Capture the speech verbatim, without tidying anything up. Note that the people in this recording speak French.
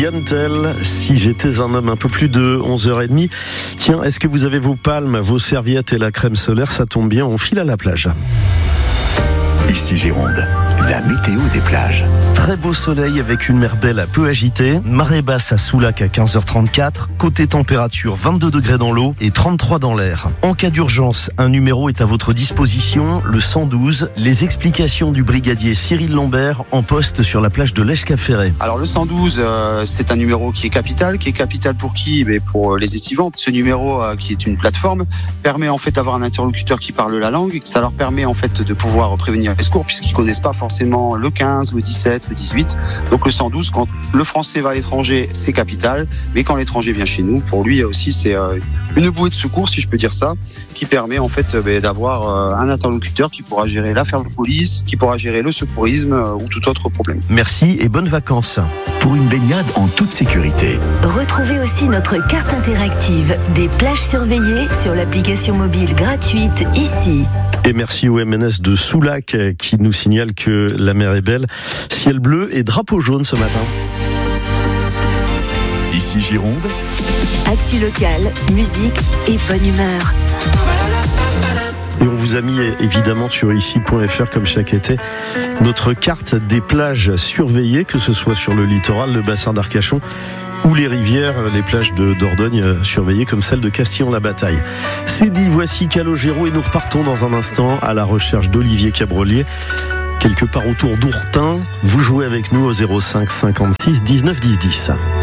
Gentle, si j'étais un homme, un peu plus de onze heures trente. Tiens, est-ce que vous avez vos palmes, vos serviettes et la crème solaire? Ça tombe bien, on file à la plage. Ici Gironde, la météo des plages. Très beau soleil avec une mer belle peu agitée. Marée basse à Soulac à quinze heures trente-quatre. Côté température, vingt-deux degrés dans l'eau et trente-trois dans l'air. En cas d'urgence, un numéro est à votre disposition, le cent douze. Les explications du brigadier Cyril Lambert en poste sur la plage de l'Èche-Cap-Ferret. Alors le cent douze, euh, c'est un numéro qui est capital. Qui est capital pour qui? Mais pour les estivantes. Ce numéro, euh, qui est une plateforme, permet en fait d'avoir un interlocuteur qui parle la langue. Ça leur permet en fait de pouvoir prévenir les secours puisqu'ils connaissent pas forcément le quinze, le dix-sept, le dix-huit. Donc le cent douze, quand le français va à l'étranger, c'est capital. Mais quand l'étranger vient chez nous, pour lui aussi, c'est euh, une bouée de secours, si je peux dire ça, qui permet en fait euh, d'avoir euh, un interlocuteur qui pourra gérer l'affaire de police, qui pourra gérer le secourisme euh, ou tout autre problème. Merci et bonnes vacances. Pour une baignade en toute sécurité. Retrouvez aussi notre carte interactive des plages surveillées sur l'application mobile gratuite ici. Et merci au M N S de Soulac qui nous signale que la mer est belle. Ciel bleu et drapeau jaune ce matin. Ici Gironde. Actu locale, musique et bonne humeur. Et on vous a mis évidemment sur ici point f r comme chaque été notre carte des plages surveillées, que ce soit sur le littoral, le bassin d'Arcachon ou les rivières, les plages de Dordogne surveillées comme celle de Castillon-la-Bataille. C'est dit, voici Calogero et nous repartons dans un instant à la recherche d'Olivier Cabrolier. Quelque part autour d'Ourtin, vous jouez avec nous au zéro cinq cinquante-six dix-neuf dix dix.